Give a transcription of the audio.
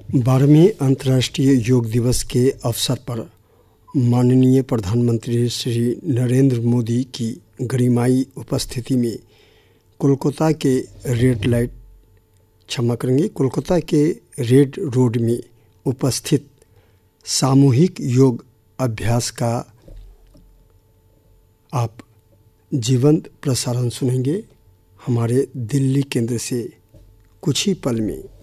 12वें अंतर्राष्ट्रीय योग दिवस के अवसर पर माननीय प्रधानमंत्री श्री नरेंद्र मोदी की गरिमाई उपस्थिति में कोलकाता के रेड रोड में उपस्थित सामूहिक योग अभ्यास का आप जीवंत प्रसारण सुनेंगे। हमारे दिल्ली केंद्र से कुछ ही पल में।